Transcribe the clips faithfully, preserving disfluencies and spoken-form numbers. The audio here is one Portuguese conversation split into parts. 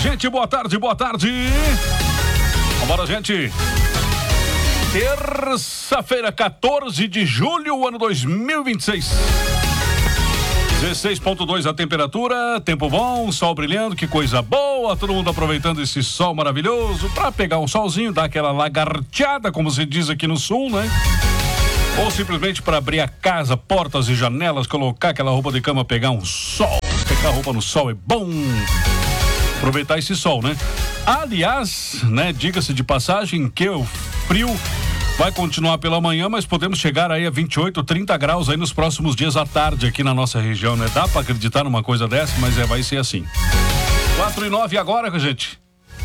gente, boa tarde, boa tarde. Vambora, gente. Terça-feira, quatorze de julho, ano dois mil e vinte e seis. dezesseis ponto dois a temperatura, tempo bom, sol brilhando, que coisa boa, todo mundo aproveitando esse sol maravilhoso pra pegar um solzinho, dar aquela lagarteada, como se diz aqui no sul, né? Ou simplesmente para abrir a casa, portas e janelas, colocar aquela roupa de cama, pegar um sol. Pegar a roupa no sol é bom. Aproveitar esse sol, né? Aliás, né, diga-se de passagem que o frio vai continuar pela manhã, mas podemos chegar aí a vinte e oito, trinta graus aí nos próximos dias à tarde aqui na nossa região, né? Dá para acreditar numa coisa dessa, mas é, vai ser assim. quatro e nove agora, gente.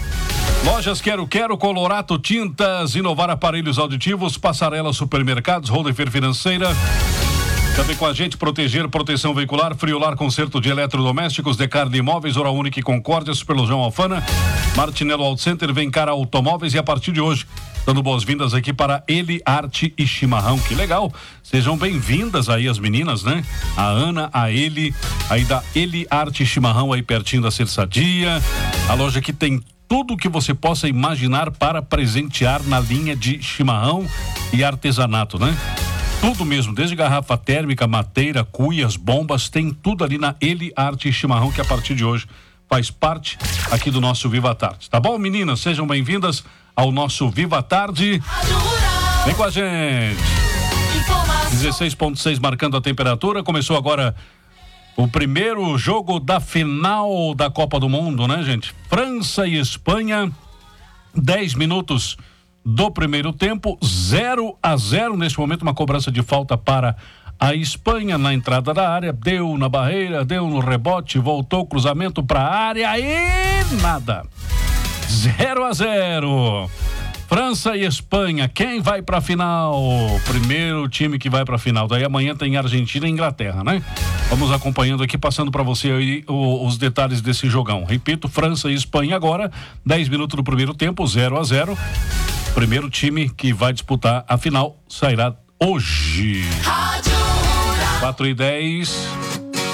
Lojas Quero Quero, Colorato Tintas, Inovar Aparelhos Auditivos, Passarela Supermercados, Rodefer Financeira. Também com a gente, Proteger, Proteção Veicular, Friolar, Conserto de Eletrodomésticos, Decarne Imóveis, Oral Única e Concórdia, Superlojão Alfana, Martinello Auto Center, Vencar Automóveis e a partir de hoje, dando boas-vindas aqui para Ele Arte e Chimarrão. Que legal! Sejam bem-vindas aí as meninas, né? A Ana, a Ele, aí da Ele Arte e Chimarrão aí pertinho da Cerçadia. A loja que tem tudo que você possa imaginar para presentear na linha de chimarrão e artesanato, né? Tudo mesmo, desde garrafa térmica, mateira, cuias, bombas, tem tudo ali na Ele Arte e Chimarrão, que a partir de hoje faz parte aqui do nosso Viva Tarde. Tá bom, meninas? Sejam bem-vindas ao nosso Viva Tarde. Vem com a gente. dezesseis ponto seis marcando a temperatura. Começou agora o primeiro jogo da final da Copa do Mundo, né, gente? França e Espanha, dez minutos do primeiro tempo, zero a zero. Neste momento, uma cobrança de falta para a Espanha na entrada da área. Deu na barreira, deu no rebote, voltou cruzamento para a área e nada. zero a zero. França e Espanha, quem vai para a final? Primeiro time que vai para a final. Daí amanhã tem Argentina e Inglaterra, né? Vamos acompanhando aqui, passando para você aí o, os detalhes desse jogão. Repito, França e Espanha agora, dez minutos do primeiro tempo, zero a zero. Primeiro time que vai disputar a final sairá hoje. quatro e dez.